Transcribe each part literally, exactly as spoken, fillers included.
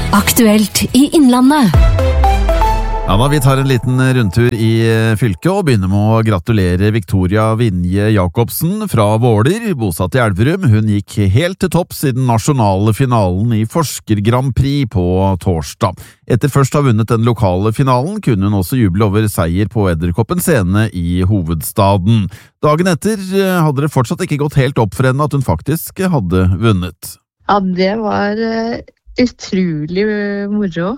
Aktuelt i Innlandet. Ja da, vi tar en liten rundtur i fylket og begynner med å gratulere Victoria Vinje Jacobsen fra Våler, bosatt i Elverum. Hun gikk helt til topps i den nasjonale finalen i Forsker Grand Prix på torsdag. Etter først å ha vunnet den lokale finalen, kunne hun også juble over seier på Edderkoppen scene i hovedstaden. Dagen etter hadde det fortsatt ikke gått helt opp for henne at hun faktisk hadde vunnet. Ja, det var utrolig moro,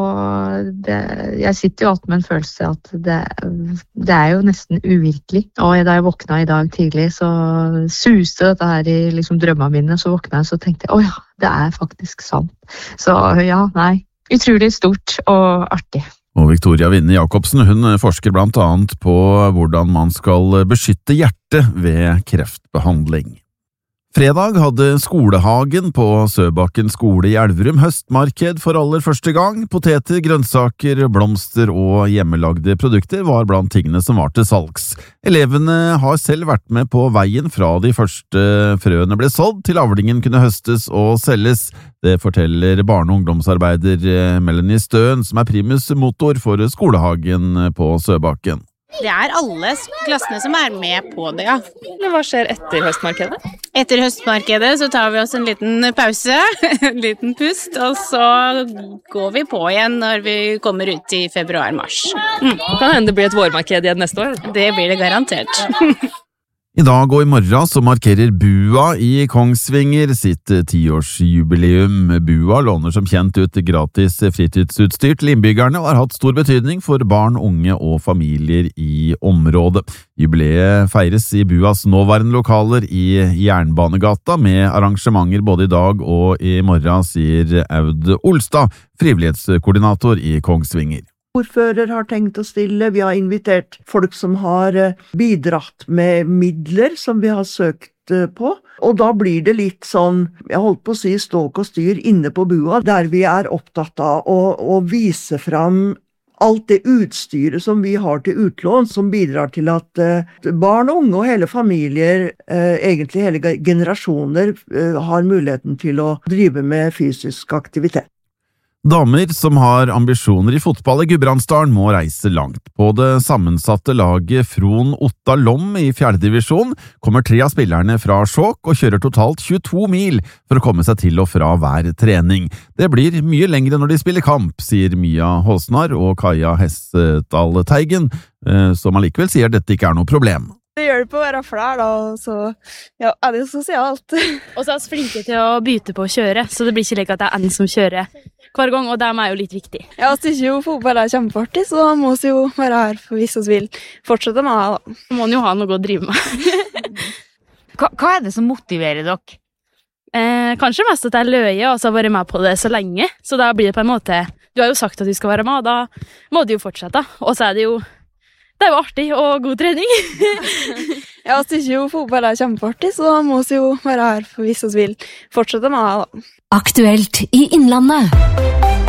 og det, jeg sitter jo alt med en følelse at det, det er jo nesten uvirkelig. Og da jeg våkna i dag tidlig, så suste dette her i liksom drømmene mine, så våkna jeg, så tenkte jeg, åja, det er faktisk sant. Så ja, nei, utrolig stort og artig. Og Victoria Vinje Jacobsen, hun forsker blant annet på hvordan man skal beskytte hjertet ved kreftbehandling. Fredag hadde Skolehagen på Søbakken skole i Elverum høstmarked for aller første gang. Poteter, grønnsaker, blomster og hjemmelagde produkter var blant tingene som var til salgs. Elevene har selv vært med på veien fra de første frøene ble sådd til avlingen kunne høstes og selges. Det forteller barne- og ungdomsarbeider Melanie Støen, som er primus motor for Skolehagen på Søbakken. Det er alle klassene som er med på det, ja. Men hva skjer etter høstmarkedet? Etter høstmarkedet så tar vi oss en liten pause, en liten pust, og så går vi på igjen når vi kommer ut i februar-mars. Mm. Kan hende det blir et vårmarked igjen neste år? Det blir det garantert. I dag og i morgen så markerer Bua i Kongsvinger sitt tiårsjubileum. Bua låner som kjent ut gratis fritidsutstyr til innbyggerne og har hatt stor betydning for barn, unge og familier i området. Jubileet feires i Buas nåværende lokaler i Jernbanegata med arrangementer både i dag og i morgen, sier Aud Olstad, frivillighetskoordinator i Kongsvinger. Ordfører har tenkt å stille, vi har invitert folk som har bidratt med midler som vi har søkt på, og da blir det litt sånn, jeg holdt på å si ståk og styr inne på Bua, der vi er opptatt av å, å vise fram alt det utstyret som vi har til utlån, som bidrar til at barn og unge og hele familier, egentlig hele generasjoner, har muligheten til å drive med fysisk aktivitet. Damer som har ambisjoner i fotball i Gudbrandsdalen må reise langt. På det sammensatte laget Fron Otta Lom i fjerde divisjon kommer tre av spillerne fra Skjåk og kjører totalt tjueto mil for å komme seg til og fra hver trening. Det blir mye lengre når de spiller kamp, sier Mia Håsnar og Kaja Hessedal Teigen, som allikevel sier at dette ikke er noe problem. Det hjelper å være flær da, og så ja, er det sosialt. Og så er vi flinke til å bytte på å kjøre, så det blir ikke like at det er en som kjører hver gang, og det er jo litt viktig. Ja, vi synes jo fotball er kjempeartig, så da må vi jo være her for hvis vi vil fortsette med det da. Så må man jo ha noe å drive med. hva, hva er det som motiverer dere? Eh, kanskje mest at jeg løyer, og så har vært med på det så lenge, så da blir det på en måte, du har jo sagt at du skal være med, og da må du jo fortsette, og så er det jo Det er jo artig og god trening. Ja, vi synes jo fotball er kjempeartig, så da må vi jo være her for hvis vi vil fortsette med det da. Aktuelt i Innlandet.